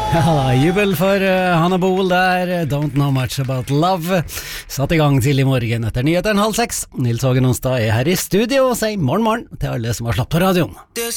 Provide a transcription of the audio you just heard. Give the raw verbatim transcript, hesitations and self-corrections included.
Ja, jubel for uh, Hanna Bohl der, Don't Know Much About Love. Satt i gang til i morgen etter nyheteren halv seks. Nils Hågen Onsdag er her i studio og sier morgen morgen til alle som har slapp på radioen.